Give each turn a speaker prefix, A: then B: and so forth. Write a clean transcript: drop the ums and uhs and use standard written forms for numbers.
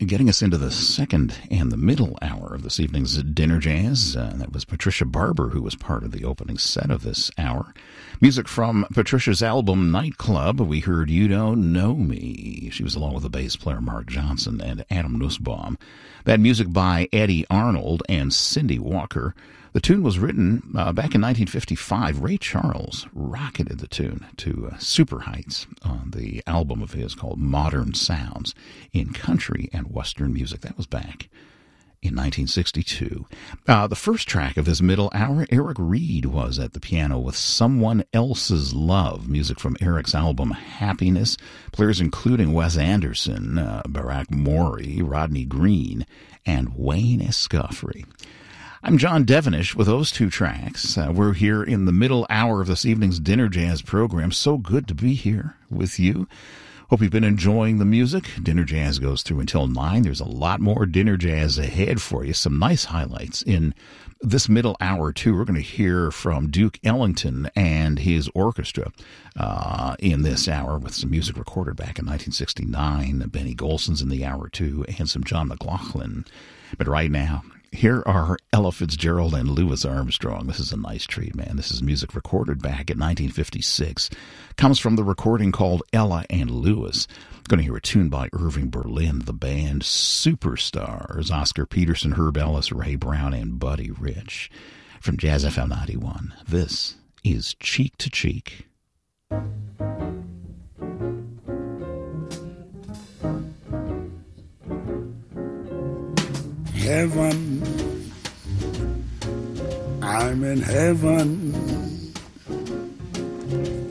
A: getting us into the second and the middle hour of this evening's Dinner Jazz. That was Patricia Barber, who was part of the opening set of this hour. Music from Patricia's album Nightclub. We heard You Don't Know Me. She was along with the bass player Mark Johnson and Adam Nussbaum. That music by Eddie Arnold and Cindy Walker. The tune was written back in 1955. Ray Charles rocketed the tune to super heights on the album of his called Modern Sounds in Country and Western Music. That was back in 1962. The first track of this middle hour, Eric Reed was at the piano with Someone Else's Love, music from Eric's album Happiness. Players including Wes Anderson, Barack Morey, Rodney Green, and Wayne Escoffery. I'm John Devenish with those two tracks. We're here in the middle hour of this evening's Dinner Jazz program. So good to be here with you. Hope you've been enjoying the music. Dinner Jazz goes through until 9. There's a lot more Dinner Jazz ahead for you. Some nice highlights in this middle hour, too. We're going to hear from Duke Ellington and his orchestra in this hour with some music recorded back in 1969. Benny Golson's in the hour, too, and some John McLaughlin. But right now, here are Ella Fitzgerald and Louis Armstrong. This is a nice treat, man. This is music recorded back in 1956. Comes from the recording called Ella and Louis. Going to hear a tune by Irving Berlin, the band Superstars, Oscar Peterson, Herb Ellis, Ray Brown, and Buddy Rich. From Jazz FM 91, this is Cheek to Cheek.
B: Heaven, I'm in heaven.